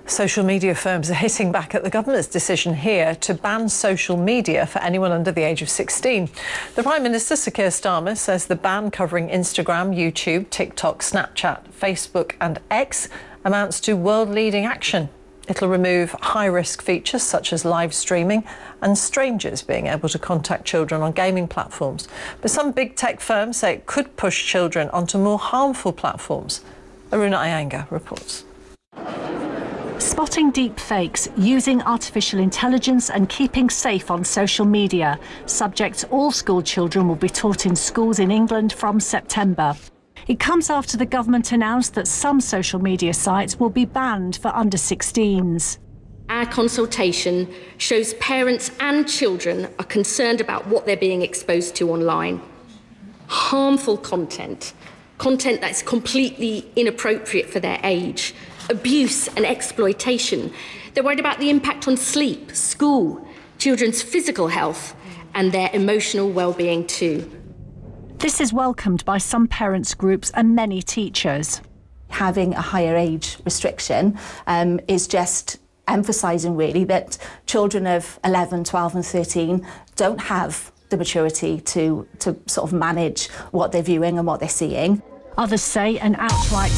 Social media firms are hitting back at the government's decision here to ban social media for anyone under the age of 16. The Prime Minister, Sir Keir Starmer, says the ban covering Instagram, YouTube, TikTok, Snapchat, Facebook and X amounts to world-leading action. It'll remove high-risk features such as live streaming and strangers being able to contact children on gaming platforms. But some big tech firms say it could push children onto more harmful platforms. Aruna Iyengar reports. Spotting deep fakes, using artificial intelligence and keeping safe on social media. Subjects all school children will be taught in schools in England from September. It comes after the government announced that some social media sites will be banned for under 16s. Our consultation shows parents and children are concerned about what they're being exposed to online. Harmful content that's completely inappropriate for their age, abuse and exploitation. They're worried about the impact on sleep, school, children's physical health and their emotional well-being too. This is welcomed by some parents' groups and many teachers. Having a higher age restriction is just emphasising really that children of 11, 12 and 13 don't have the maturity to sort of manage what they're viewing and what they're seeing. Others say an outright...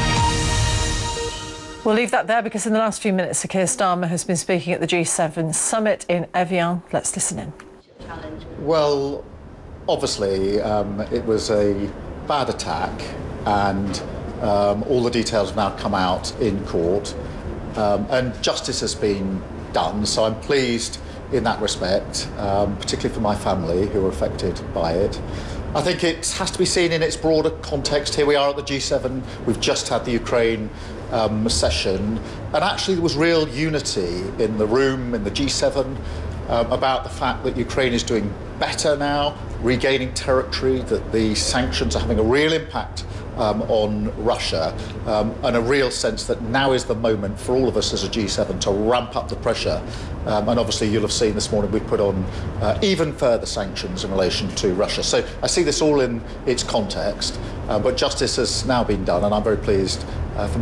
We'll leave that there because in the last few minutes, Sir Keir Starmer has been speaking at the G7 summit in Evian. Let's listen in. Well, obviously, it was a bad attack and all the details have now come out in court and justice has been done. So I'm pleased in that respect, particularly for my family who were affected by it. I think it has to be seen in its broader context. Here we are at the G7. We've just had the Ukraine session, and actually there was real unity in the room, in the G7, about the fact that Ukraine is doing better now, regaining territory, that the sanctions are having a real impact on Russia, and a real sense that now is the moment for all of us as a G7 to ramp up the pressure. And obviously you'll have seen this morning we've put on even further sanctions in relation to Russia. So I see this all in its context, but justice has now been done and I'm very pleased for